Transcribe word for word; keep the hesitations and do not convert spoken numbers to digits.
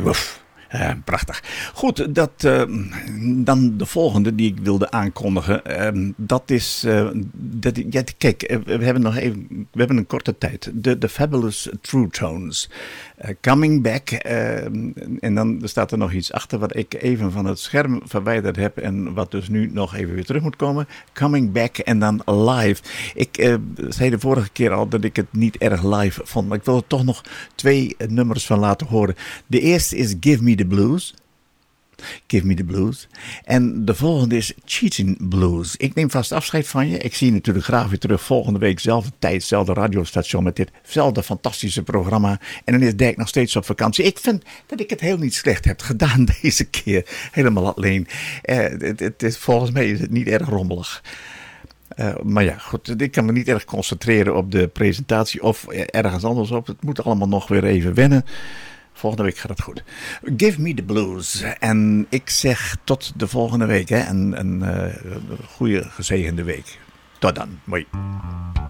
woef. Uh, prachtig. Goed, dat, uh, dan de volgende die ik wilde aankondigen. Uh, dat is, uh, dat, ja, kijk, uh, we hebben nog even, we hebben een korte tijd. De, de Fabulous True Tones. Uh, coming Back. Uh, en dan staat er nog iets achter wat ik even van het scherm verwijderd heb. En wat dus nu nog even weer terug moet komen. Coming Back en dan live. Ik uh, zei de vorige keer al dat ik het niet erg live vond. Maar ik wil er toch nog twee uh, nummers van laten horen. De eerste is Give Me the Blues. Give Me the Blues. En de volgende is Cheating Blues. Ik neem vast afscheid van je. Ik zie je natuurlijk graag weer terug volgende week. Zelfde tijd, zelfde radiostation met ditzelfde fantastische programma. En dan is Dijk nog steeds op vakantie. Ik vind dat ik het heel niet slecht heb gedaan deze keer. Helemaal alleen. Uh, het, het is, volgens mij is het niet erg rommelig. Uh, maar ja, goed. Ik kan me niet erg concentreren op de presentatie of ergens anders op. Het moet allemaal nog weer even wennen. Volgende week gaat het goed. Give Me the Blues. En ik zeg tot de volgende week. Hè. Een, een uh, goede gezegende week. Tot dan. Mooi.